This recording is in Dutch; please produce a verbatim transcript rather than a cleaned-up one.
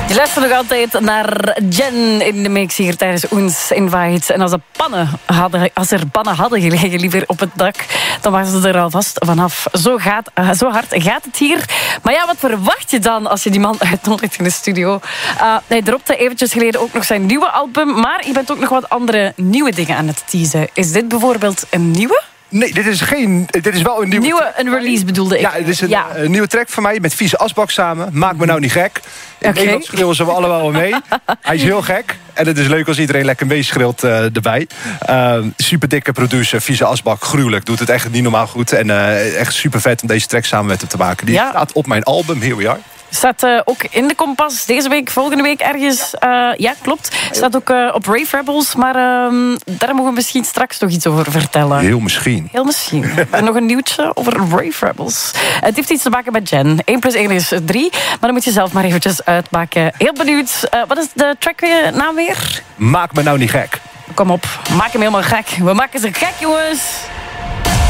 Je luistert nog altijd naar Jen in de mix hier tijdens Oens Invite. En als, de pannen hadden, als er pannen hadden gelegen, liever op het dak, dan waren ze er alvast vanaf. Zo, gaat, uh, zo hard gaat het hier. Maar ja, wat verwacht je dan als je die man uitnodigt in de studio? Uh, hij dropte eventjes geleden ook nog zijn nieuwe album, maar je bent ook nog wat andere nieuwe dingen aan het teasen. Is dit bijvoorbeeld een nieuwe? Nee, dit is, geen, dit is wel een nieuwe... Nieuwe, een release bedoelde ik. Ja, dit is een, ja. een nieuwe track van mij met Vieze Asbak samen. Maak me nou niet gek. In Okay. Nederland schreeuwen ze allemaal wel mee. Hij is heel gek. En het is leuk als iedereen lekker meeschreeuwt uh, erbij. Uh, super dikke producer, Vieze Asbak, gruwelijk. Doet het echt niet normaal goed. En uh, echt super vet om deze track samen met hem te maken. Die ja. staat op mijn album, Here We Are. Staat uh, ook in de Kompas deze week, volgende week ergens. Uh, ja, klopt. Staat ook uh, op Rave Rebels. Maar uh, daar mogen we misschien straks nog iets over vertellen. Heel misschien. Heel misschien. En nog een nieuwtje over Rave Rebels. Het heeft iets te maken met Jen. één plus één is drie. Maar dan moet je zelf maar eventjes uitmaken. Heel benieuwd. Uh, wat is de tracknaam weer? Maak me nou niet gek. Kom op, maak hem helemaal gek. We maken ze gek, jongens.